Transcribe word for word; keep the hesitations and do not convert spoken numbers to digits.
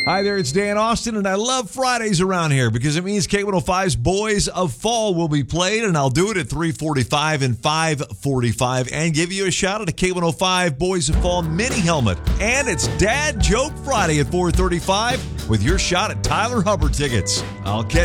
Hi there, it's Dan Austin, and I love Fridays around here because it means K one oh five's Boys of Fall will be played, and I'll do it at three forty-five and five forty-five and give you a shout at a K one oh five Boys of Fall mini helmet. And it's Dad Joke Friday at four thirty-five with your shot at Tyler Hubbard tickets. I'll catch